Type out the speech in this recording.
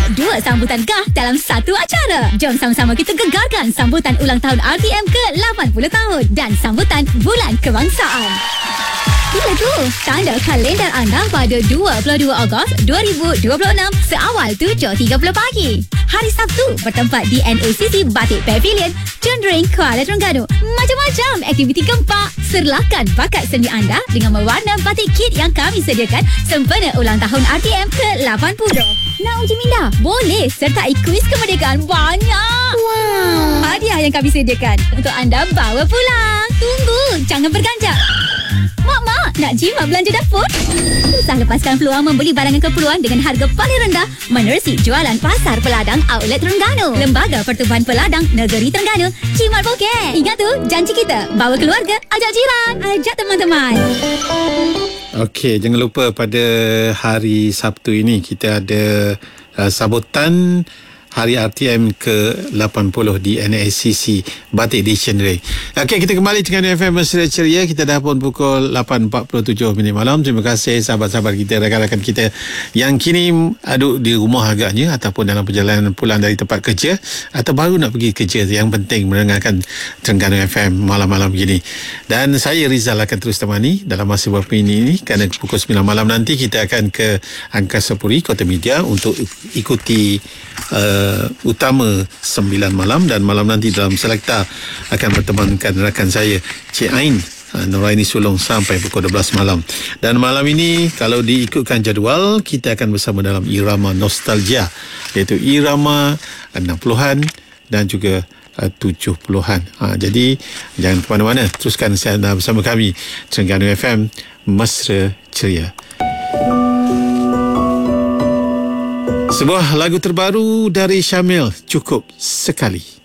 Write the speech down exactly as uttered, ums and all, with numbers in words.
Dua sambutan gah dalam satu acara. Jom sama-sama kita gegarkan sambutan ulang tahun R T M ke lapan puluh tahun dan sambutan Bulan Kebangsaan. Bila tu, tanda kalender anda pada dua puluh dua Ogos dua ribu dua puluh enam seawal tujuh tiga puluh pagi. Hari Sabtu bertempat di N A C C Batik Pavilion, John Ring, Kuala Terengganu. Macam-macam aktiviti gempak. Serlakan bakat seni anda dengan mewarna batik kit yang kami sediakan sempena ulang tahun R T M ke lapan puluh. Nak uji minda? Boleh sertai kuis kemerdekaan banyak. Wow. Hadiah yang kami sediakan untuk anda bawa pulang. Tunggu, jangan berganjak. Mak, mak, nak jimat belanja dapur? Susah lepaskan peluang membeli barangan keperluan dengan harga paling rendah menerusi jualan Pasar Peladang Outlet Terengganu. Lembaga Pertubuhan Peladang Negeri Terengganu. Jimat Poket. Ingat tu, janji kita. Bawa keluarga, ajak jiran, ajak teman-teman. Okey, jangan lupa pada hari Sabtu ini kita ada uh, sambutan Hari R T M ke lapan puluh di N A C C Batik Dictionary. Okey, kita kembali dengan F M Mesra Ceria. Kita dah pun pukul lapan empat puluh tujuh minit malam. Terima kasih sahabat-sahabat kita, rakan-rakan kita yang kini aduk di rumah agaknya ataupun dalam perjalanan pulang dari tempat kerja atau baru nak pergi kerja. Yang penting mendengarkan Terengganu F M malam-malam begini. Dan saya Rizal akan terus temani dalam masa beberapa minit ini, kerana pukul sembilan malam nanti kita akan ke Angkasa Puri, Kota Media untuk ikuti uh, Uh, utama sembilan malam. Dan malam nanti dalam Selekta akan bertemankan rakan saya Cik Ain uh, Nuraini Sulong sampai pukul dua belas malam. Dan malam ini kalau diikutkan jadual, kita akan bersama dalam irama nostalgia, iaitu irama enam puluhan dan juga uh, tujuh puluhan. Ha, jadi jangan ke mana-mana, teruskan anda bersama kami Terengganu F M Mesra Ceria. Sebuah lagu terbaru dari Syamil, Cukup Sekali.